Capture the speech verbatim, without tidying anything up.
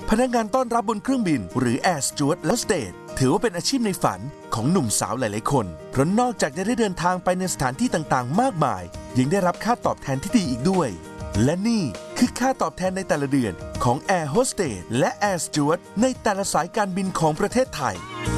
พนักงานต้อนรับบนเครื่องบินหรือ Air Steward และ Hostess ถือว่าเป็นอาชีพในฝันของหนุ่มสาวหลายๆคนเพราะนอกจากจะได้เดินทางไปในสถานที่ต่างๆมากมายยังได้รับค่าตอบแทนที่ดีอีกด้วยและนี่คือค่าตอบแทนในแต่ละเดือนของ Air Hostess และ Air Steward ในแต่ละสายการบินของประเทศไทย